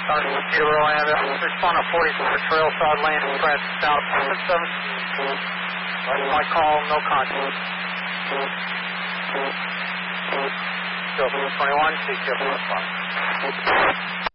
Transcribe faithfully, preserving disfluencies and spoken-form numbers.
Sergeant Peterborough, and respond to forty from the trail side lane and press south seven. My call, no contact. Still twenty-one, C Q.